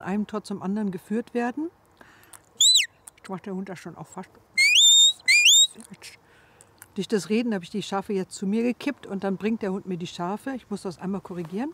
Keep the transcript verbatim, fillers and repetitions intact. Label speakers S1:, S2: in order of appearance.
S1: einem Tor zum anderen geführt werden. Jetzt macht der Hund das schon auch fast. Durch das Reden habe ich die Schafe jetzt zu mir gekippt und dann bringt der Hund mir die Schafe. Ich muss das einmal korrigieren.